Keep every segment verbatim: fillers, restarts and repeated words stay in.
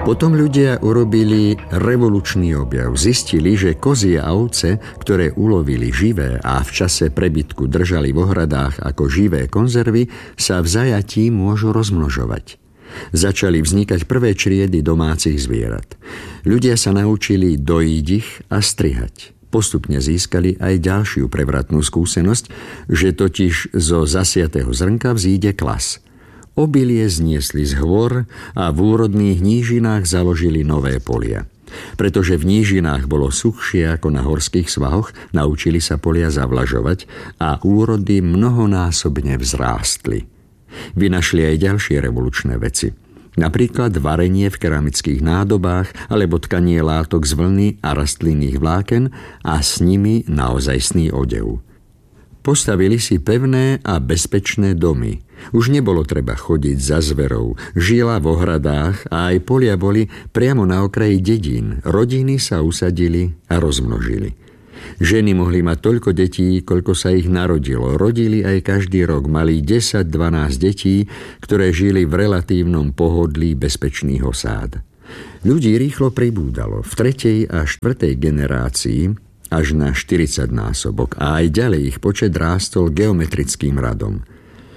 Potom ľudia urobili revolučný objav. Zistili, že kozy a ovce, ktoré ulovili živé a v čase prebytku držali v ohradách ako živé konzervy, sa v zajatí môžu rozmnožovať. Začali vznikať prvé čriedy domácich zvierat. Ľudia sa naučili dojiť ich a strihať. Postupne získali aj ďalšiu prevratnú skúsenosť, že totiž zo zasiatého zrnka vzíde klas. Obilie zniesli z hôr a v úrodných nížinách založili nové polia. Pretože v nížinách bolo suchšie ako na horských svahoch, naučili sa polia zavlažovať a úrody mnohonásobne vzrástli. Vynašli aj ďalšie revolučné veci. Napríklad varenie v keramických nádobách alebo tkanie látok z vlny a rastlinných vláken a s nimi naozajstný odev. Postavili si pevné a bezpečné domy. Už nebolo treba chodiť za zverou. Žila v ohradách a aj polia boli priamo na okraji dedín. Rodiny sa usadili a rozmnožili. Ženy mohli mať toľko detí, koľko sa ich narodilo. Rodili aj každý rok. Mali desať dvanásť detí, ktoré žili v relatívnom pohodlí bezpečných osád. Ľudí rýchlo pribúdalo. V tretej a štvrtej generácii až na štyridsaťnásobok a aj ďalej ich počet rástol geometrickým radom.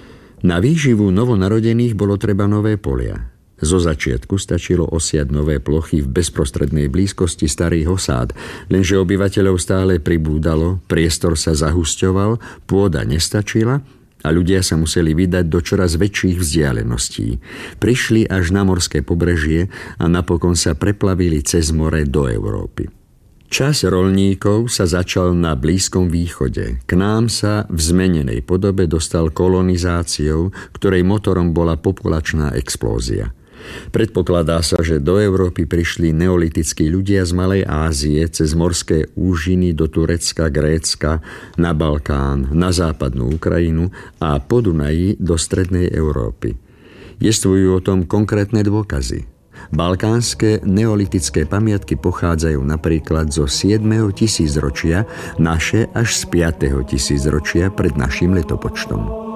Na výživu novonarodených bolo treba nové polia. Zo začiatku stačilo osiať nové plochy v bezprostrednej blízkosti starých osád, lenže obyvateľov stále pribúdalo, priestor sa zahusťoval, pôda nestačila a ľudia sa museli vydať do čoraz väčších vzdialeností. Prišli až na morské pobrežie a napokon sa preplavili cez more do Európy. Čas roľníkov sa začal na Blízkom východe. K nám sa v zmenenej podobe dostal kolonizáciou, ktorej motorom bola populačná explózia. Predpokladá sa, že do Európy prišli neolitickí ľudia z Malej Ázie cez morské úžiny do Turecka, Grécka, na Balkán, na západnú Ukrajinu a po Dunaji do strednej Európy. Jestvujú o tom konkrétne dôkazy. Balkánske neolitické pamiatky pochádzajú napríklad zo siedmeho tisícročia, naše až z piateho tisícročia pred naším letopočtom.